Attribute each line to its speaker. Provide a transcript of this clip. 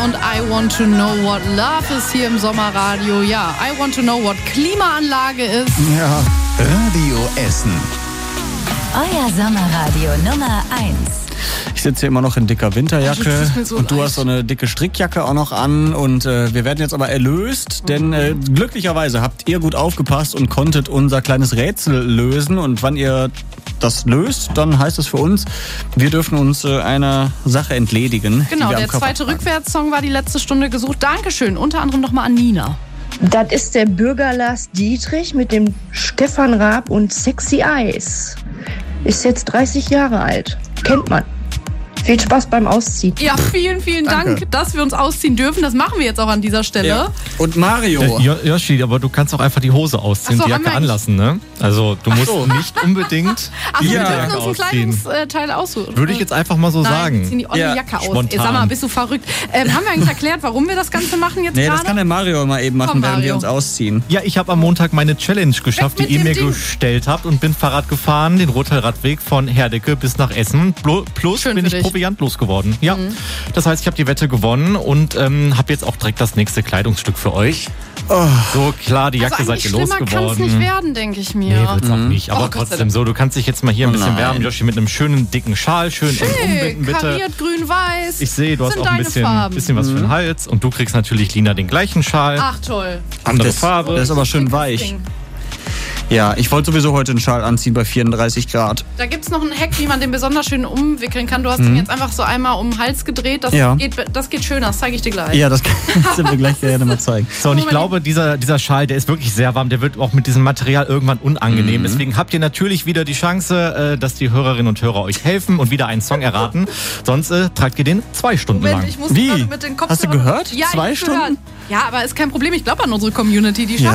Speaker 1: und I Want to Know What Love ist hier im Sommerradio. Ja, I Want to Know What Klimaanlage ist.
Speaker 2: Ja, Radio Essen.
Speaker 3: Euer Sommerradio Nummer 1.
Speaker 2: Ich sitze hier immer noch in dicker Winterjacke und du hast so eine dicke Strickjacke auch noch an und wir werden jetzt aber erlöst, denn glücklicherweise habt ihr gut aufgepasst und konntet unser kleines Rätsel lösen und wann ihr das löst, dann heißt es für uns, wir dürfen uns einer Sache entledigen.
Speaker 1: Genau, der zweite Rückwärtssong war die letzte Stunde gesucht. Dankeschön, unter anderem nochmal an Nina.
Speaker 4: Das ist der Bürger Lars Dietrich mit dem Stefan Raab und Sexy Eyes. Ist jetzt 30 Jahre alt. Kennt man. Viel Spaß beim Ausziehen.
Speaker 1: Ja, vielen Dank, dass wir uns ausziehen dürfen. Das machen wir jetzt auch an dieser Stelle.
Speaker 2: Ja. Und Mario.
Speaker 5: Yoshi, aber du kannst auch einfach die Hose ausziehen, die Jacke anlassen, ne? Also du musst nicht unbedingt die Jacke
Speaker 1: dürfen uns ein Kleidungsteil aussuchen.
Speaker 5: Würde ich jetzt einfach mal so sagen.
Speaker 1: Wir ziehen die olle Jacke aus.
Speaker 5: Spontan.
Speaker 1: Sag mal, bist du verrückt? Haben wir eigentlich erklärt, warum wir das Ganze machen jetzt gerade?
Speaker 2: Das kann der Mario mal eben machen, während wir uns ausziehen.
Speaker 5: Ja, ich habe am Montag meine Challenge geschafft, die ihr mir gestellt habt und bin Fahrrad gefahren, den Rotteilradweg von Herdecke bis nach Essen. Plus bin ich proviantlos geworden. Ja, das heißt, ich habe die Wette gewonnen und habe jetzt auch direkt das nächste Kleidungsstück für euch. Oh. So, klar, die Jacke seid ihr losgeworden.
Speaker 1: Kann es nicht werden, denke ich mir.
Speaker 5: Nee, wird's auch nicht. Aber trotzdem so, du kannst dich jetzt mal hier ein bisschen wärmen, Joshi, mit einem schönen, dicken Schal. Schön umbinden, bitte.
Speaker 1: Kariert, grün, weiß.
Speaker 5: Ich sehe, du hast auch ein bisschen was für den Hals. Und du kriegst natürlich, Lina, den gleichen Schal.
Speaker 1: Ach, toll.
Speaker 5: Andere Farbe.
Speaker 2: Das ist aber schön weich. Ja, ich wollte sowieso heute einen Schal anziehen bei 34 Grad.
Speaker 1: Da gibt's noch einen Hack, wie man den besonders schön umwickeln kann. Du hast ihn jetzt einfach so einmal um den Hals gedreht. Das geht schöner, das zeige ich dir gleich.
Speaker 2: Ja, das kannst du mir gleich gerne mal zeigen.
Speaker 5: So, und ich glaube, dieser Schal, der ist wirklich sehr warm. Der wird auch mit diesem Material irgendwann unangenehm. Deswegen habt ihr natürlich wieder die Chance, dass die Hörerinnen und Hörer euch helfen und wieder einen Song erraten. Sonst tragt ihr den 2 Stunden lang.
Speaker 2: Wie? Hast du gehört?
Speaker 1: Ja,
Speaker 2: 2 Stunden?
Speaker 1: Gehört. Ja, aber ist kein Problem. Ich glaube an unsere Community. Die